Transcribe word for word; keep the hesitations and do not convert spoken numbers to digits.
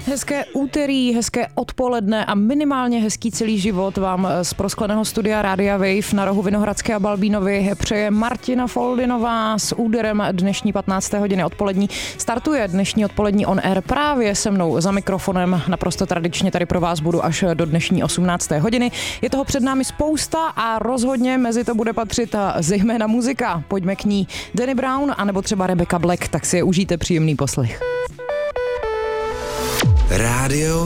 Hezké úterý, hezké odpoledne a minimálně hezký celý život vám z proskleného studia Rádia Wave na rohu Vinohradské a Balbínovy přeje Martina Foldinová s úderem dnešní patnácté hodiny odpolední. Startuje dnešní odpolední on air právě se mnou za mikrofonem. Naprosto tradičně tady pro vás budu až do dnešní osmnácté hodiny. Je toho před námi spousta a rozhodně mezi to bude patřit zejména muzika. Pojďme k ní. Danny Brown anebo třeba Rebecca Black, tak si je užijte, příjemný poslech. Rádio